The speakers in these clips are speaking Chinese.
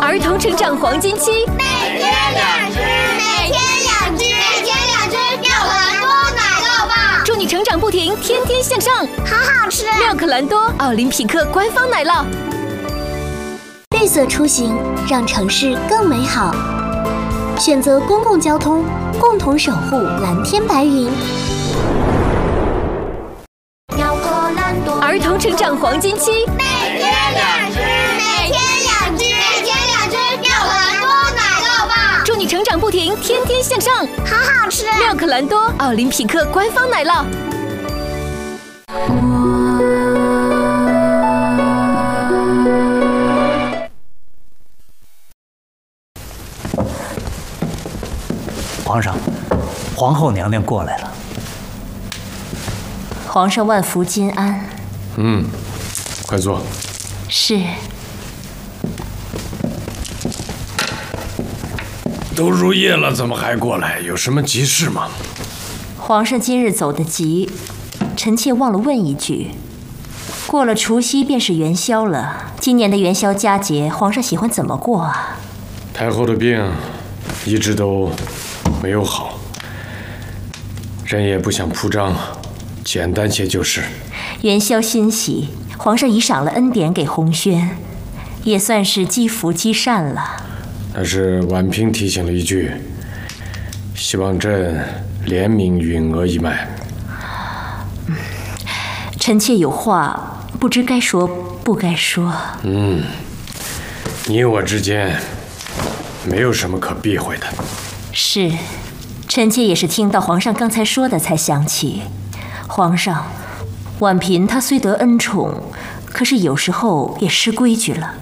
儿童成长黄金期， 每天2只，每天2只，每天2只妙可蓝多奶酪棒， 祝你成长不停，天天向上。 好好吃！ 妙可蓝多，奥林匹克官方奶酪。 绿色出行，让城市更美好。选择公共交通，共同守护蓝天白云。 妙可蓝多， 儿童成长黄金期， 每天2只，每天2只，每天2只妙可蓝多奶酪棒， 祝你成长不停，天天向上。 好好吃！ 妙可蓝多，奥林匹克官方奶酪。 皇上，皇后娘娘过来了。 皇上万福金安。 快坐。 是。 都入夜了，怎么还过来？有什么急事吗？ 皇上今日走得急，臣妾忘了问一句。过了除夕便是元宵了，今年的元宵佳节，皇上喜欢怎么过啊？ 太后的病一直都没有好，人也不想铺张，简单些就是。 元宵欣喜，皇上已赏了恩典给红轩，也算是积福积善了。 但是婉嫔提醒了一句，希望朕怜悯允儿一脉。 臣妾有话，不知该说不该说。 你我之间没有什么可避讳的。 是，臣妾也是听到皇上刚才说的才想起。皇上，婉嫔她虽得恩宠，可是有时候也失规矩了。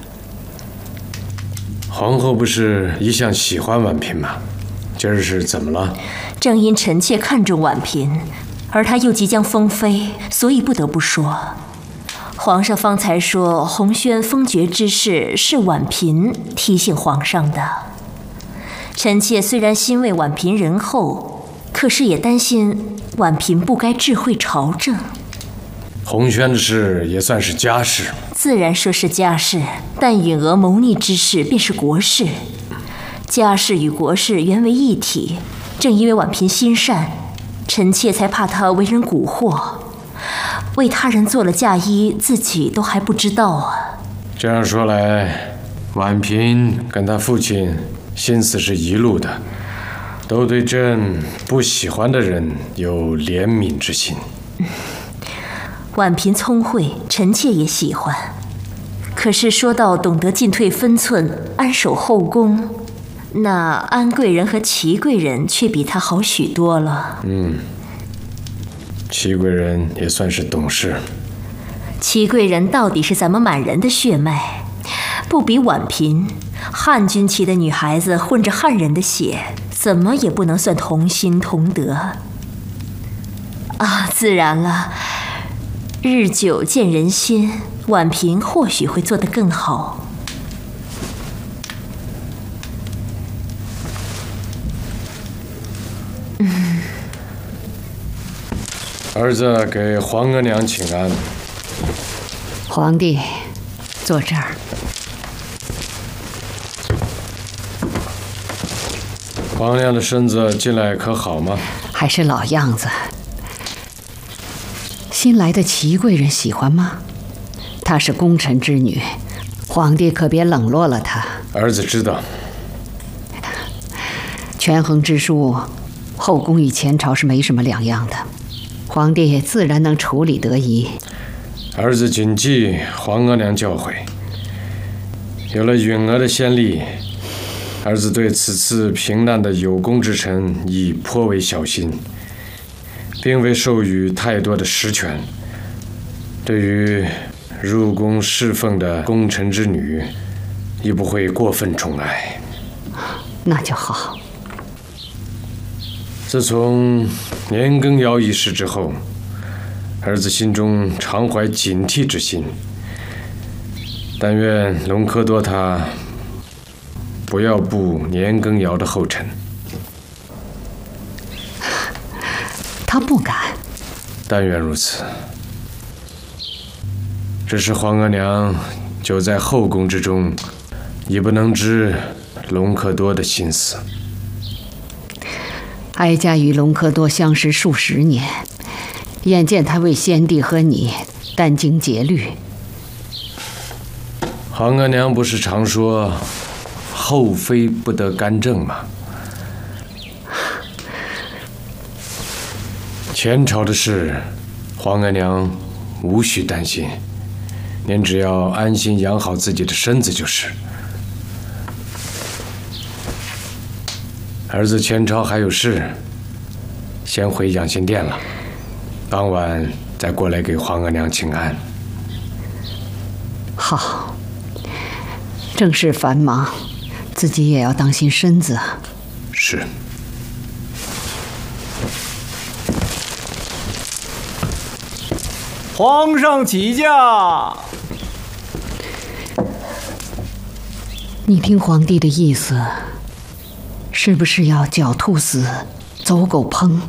皇后不是一向喜欢婉嫔吗？今儿是怎么了？ 正因臣妾看重婉嫔，而她又即将封妃，所以不得不说。皇上方才说红轩封爵之事是婉嫔提醒皇上的。臣妾虽然欣慰婉嫔仁厚，可是也担心婉嫔不该智慧朝政。 红轩的事也算是家事， 自然说是家事，但允儿谋逆之事便是国事。家事与国事原为一体，正因为婉嫔心善，臣妾才怕她为人蛊惑，为他人做了嫁衣，自己都还不知道啊。 这样说来，婉嫔跟她父亲心思是一路的，都对朕不喜欢的人有怜悯之心。 婉嫔聪慧，臣妾也喜欢。可是说到懂得进退分寸，安守后宫，那安贵人和齐贵人却比她好许多了。 齐贵人也算是懂事。 齐贵人到底是咱们满人的血脉，不比婉嫔。汉军旗的女孩子混着汉人的血，怎么也不能算同心同德啊！自然了，日久见人心，婉嫔或许会做得更好。 儿子给皇额娘请安。 皇帝，坐这儿。 皇娘的身子近来可好吗？ 还是老样子。新来的齐贵人喜欢吗？她是功臣之女，皇帝可别冷落了她。 儿子知道。 权衡之术，后宫与前朝是没什么两样的，皇帝自然能处理得宜。 儿子谨记皇额娘教诲，有了允儿的先例，儿子对此次平难的有功之臣已颇为小心，并未授予太多的实权。对于入宫侍奉的功臣之女，亦不会过分宠爱。 那就好。 自从年羹尧一事之后，儿子心中常怀警惕之心，但愿隆科多他不要步年羹尧的后尘。 他不敢。 但愿如此。只是皇额娘久在后宫之中， 已不能知隆科多的心思。 哀家与隆科多相识数十年，眼见他为先帝和你殚精竭虑。 皇额娘不是常说后妃不得干政吗？前朝的事，皇额娘无需担心，您只要安心养好自己的身子就是。儿子前朝还有事，先回养心殿了，傍晚再过来给皇额娘请安。 好，政事繁忙，自己也要当心身子。 是。 皇上启驾。 你听皇帝的意思，是不是要狡兔死，走狗烹？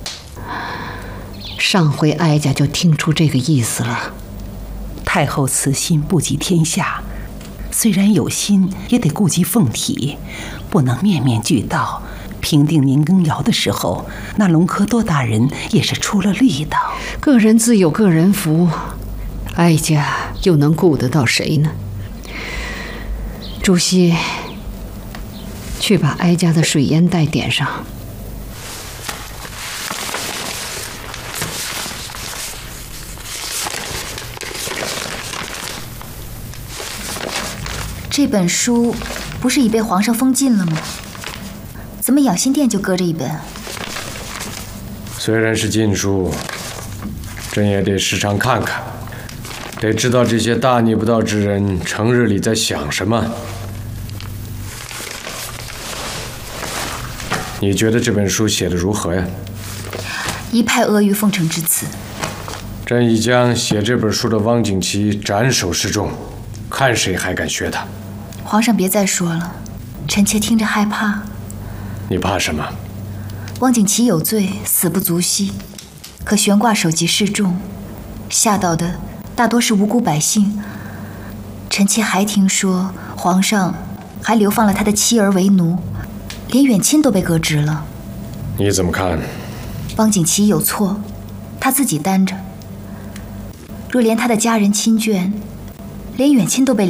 上回哀家就听出这个意思了。 太后慈心不及天下，虽然有心，也得顾及凤体，不能面面俱到。平定年羹尧的时候，那隆科多大人也是出了力道。 个人自有个人福，哀家又能顾得到谁呢？主席，去把哀家的水烟袋点上。 这本书不是已被皇上封禁了吗？怎么养心殿就搁着一本？ 虽然是禁书，朕也得时常看看，得知道这些大逆不道之人成日里在想什么。你觉得这本书写得如何呀？ 一派阿谀奉承之词。 朕已将写这本书的汪景祺斩首示众，看谁还敢学他。 皇上别再说了，臣妾听着害怕。 你怕什么？ 汪景祺有罪，死不足惜，可悬挂首级示众，吓到的大多是无辜百姓。臣妾还听说皇上还流放了他的妻儿为奴，连远亲都被革职了。 你怎么看？ 汪景祺有错，他自己担着。若连他的家人亲眷，连远亲都被